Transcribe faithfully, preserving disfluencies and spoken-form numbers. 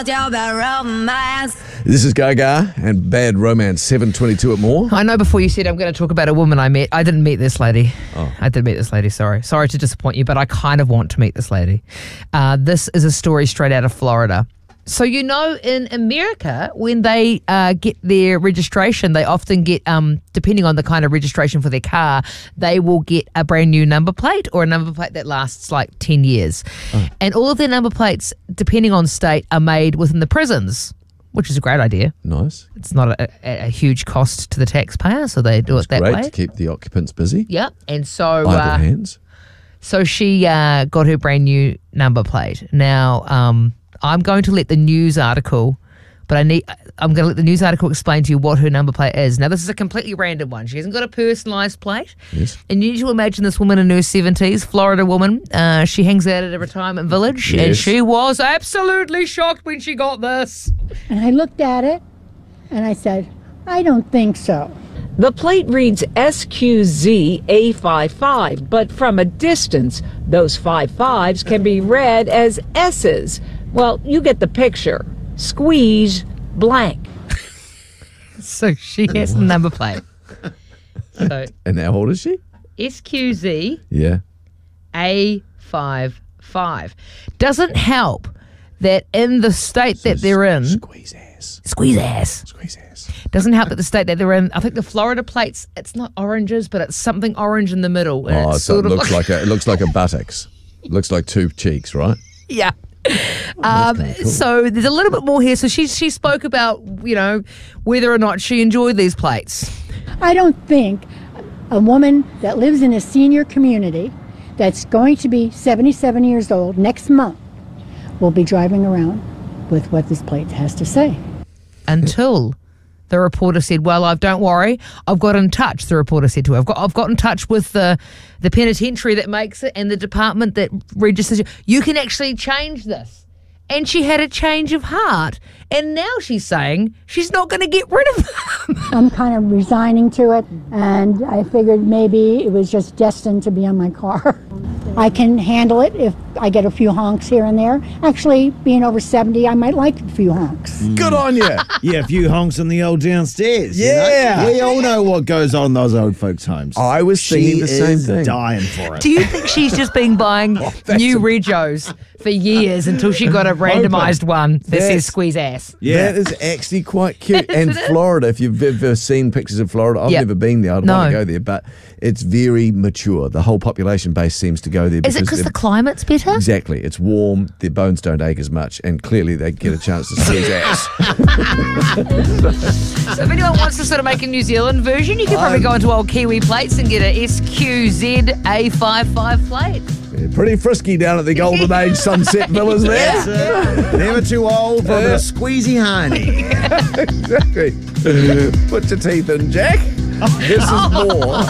This is Gaga and Bad Romance, seven twenty-two at More. I know before you said I'm going to talk about a woman I met. I didn't meet this lady. Oh. I did meet this lady, sorry. Sorry to disappoint you, but I kind of want to meet this lady. Uh, this is a story straight out of Florida. So, you know, in America, when they uh, get their registration, they often get, um, depending on the kind of registration for their car, they will get a brand new number plate or a number plate that lasts like ten years. Oh. And all of their number plates, depending on state, are made within the prisons, which is a great idea. Nice. It's not a, a, a huge cost to the taxpayer, so they do That's it that great way. to keep the occupants busy. Yeah, and so... Idle uh, hands. So she uh, got her brand new number plate. Now... Um, I'm going to let the news article, but I need, I'm going to let the news article explain to you what her number plate is. Now, this is a completely random one. She hasn't got a personalised plate. Yes. And you need to imagine this woman in her seventies, Florida woman. Uh, she hangs out at a retirement village, yes. and she was absolutely shocked when she got this. And I looked at it, and I said, I don't think so. The plate reads S Q Z A fifty-five, but from a distance, those five fives can be read as S's. Well, you get the picture. Squeeze blank. So she has the number plate. So And how old is she? S Q Z Yeah. A fifty-five. Doesn't help that in the state that they're in... Squeeze ass. Squeeze ass. Squeeze ass. Doesn't help that the state that they're in, I think the Florida plates, it's not oranges, but it's something orange in the middle. And Oh, it's so sort it of looks like a, it looks like a buttocks. It looks like two cheeks, right? Yeah. Um, kinda cool. So there's a little bit more here. So she, she spoke about, you know, whether or not she enjoyed these plates. I don't think a woman that lives in a senior community that's going to be seventy-seven years old next month will be driving around with what this plate has to say. Until the reporter said, well, I've, don't worry, I've got in touch, the reporter said to her. I've got, I've got in touch with the, the penitentiary that makes it and the department that registers it. You can actually change this. And she had a change of heart. And now she's saying she's not going to get rid of them. I'm kind of resigning to it, and I figured maybe it was just destined to be on my car. I can handle it if I get a few honks here and there. Actually, being over seventy, I might like a few honks. Good on you. Yeah, a few honks in the old downstairs. Yeah. You know? We all know what goes on in those old folks' homes. I was thinking she the same is thing. dying for it. Do you think she's just been buying Oh, that's new a- regos for years until she got a randomised one that That's- says squeeze ass? Yeah. That is actually quite cute. Isn't And it? Florida, if you've ever seen pictures of Florida, I've Yep. never been there. I'd No. want to go there, but it's very mature. The whole population base seems to go there. Is it because they're- the climate's better? Exactly. It's warm, their bones don't ache as much, and clearly they get a chance to squeeze ass. So if anyone wants to sort of make a New Zealand version, you can probably go into old Kiwi plates and get a S Q Z A fifty-five plate. Yeah, pretty frisky down at the Golden Age Sunset Villas there. That's it. Never too old for a bit of squeezy honey. Exactly. Put your teeth in, Jack. This is more.